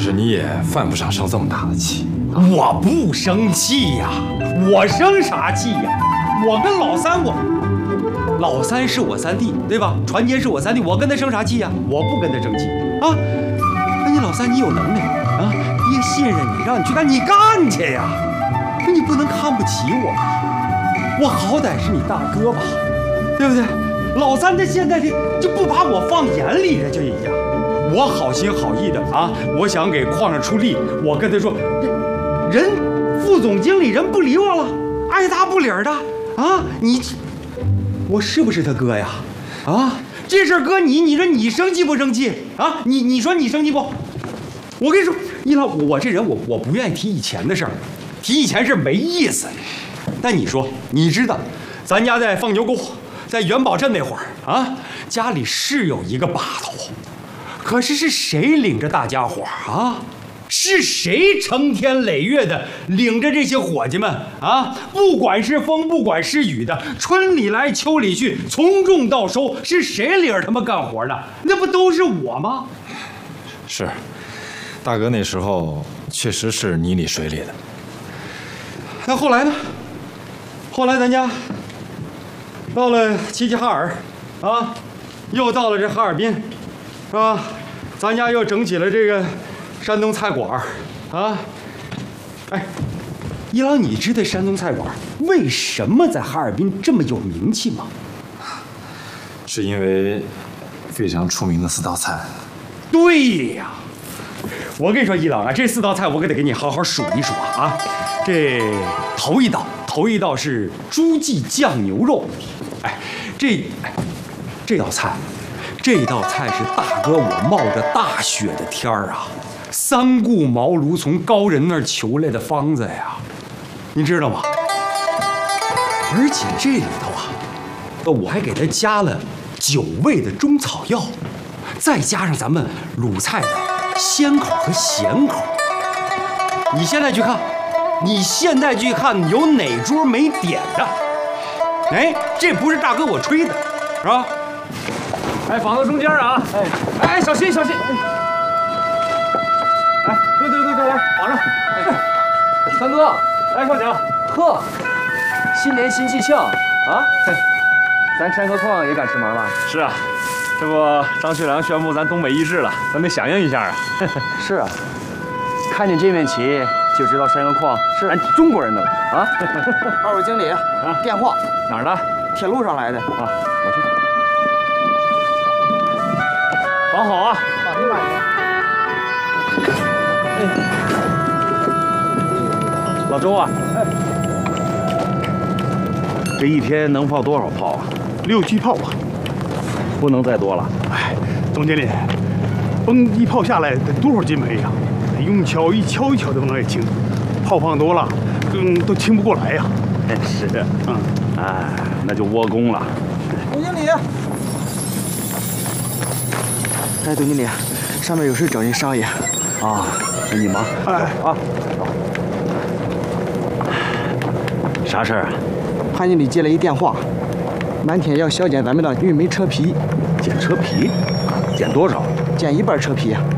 是你也犯不上生这么大的气。 我不生气呀，我生啥气呀？我跟老三是我三弟，对吧？传杰是我三弟，我跟他生啥气呀？我不跟他生气啊。那你老三，你有能耐啊，爹信任你，让你去干，你干去呀。那你不能看不起我吧？我好歹是你大哥吧，对不对？老三他现在就不把我放眼里了，就一样。我好心好意的啊，我想给矿上出力，我跟他说，人副总经理人不理我了，爱答不理的啊！我是不是他哥呀？啊，这事儿搁你说你生气不生气啊？你说你生气不？我跟你说，一老我这人我不愿意提以前的事儿，提以前事儿没意思。但你说，你知道，咱家在放牛沟，在元宝镇那会儿啊，家里是有一个把头，可是谁领着大家伙啊？是谁成天累月的领着这些伙计们啊？不管是风，不管是雨的，春里来秋里去，从种到收，是谁领着他们干活的？那不都是我吗？ 是，大哥那时候确实是泥里水里的。 那后来呢？后来咱家到了齐齐哈尔，啊，又到了这哈尔滨，是吧？咱家又整起了这个山东菜馆啊。哎，一郎，你知道山东菜馆为什么在哈尔滨这么有名气吗？ 是因为非常出名的4道菜。 对呀，我跟你说，一郎啊，这4道菜我可得给你好好数一数啊。这头一道是猪记酱牛肉，这道菜是大哥我冒着大雪的天儿啊，3顾茅庐从高人那儿求来的方子呀，你知道吗？而且这里头啊，我还给它加了9味的中草药，再加上咱们鲁菜的鲜口和咸口。你现在去看有哪桌没点的？哎，这不是大哥我吹的，是吧？ 哎，绑到中间啊！哎，小心！哎，对，来绑上！ 三哥， 来少奖， 呵，新年新气象啊！咱山河矿也赶时髦了。 是啊，这不张学良宣布咱东北易帜了，咱得响应一下啊！ 是啊，看见这面旗就知道山河矿是咱中国人的了啊！ 二位经理啊，电话哪儿的？ 铁路上来的啊，我去。绑好啊！ 绑一晚上。老周啊，这一天能放多少炮啊 ？6、7炮吧， 不能再多了。 哎，总经理，崩一炮下来得多少斤煤呀？用锹一锹一锹的往那里清，炮放多了，都清不过来呀。 是，哎，那就窝工了。 总经理，哎，总经理，上面有事找您商议。 啊，那你忙。 哎啊，啥事儿啊？ 潘经理接了一电话，满铁要削减咱们的运煤车皮。 减车皮？减多少？ 减1半车皮。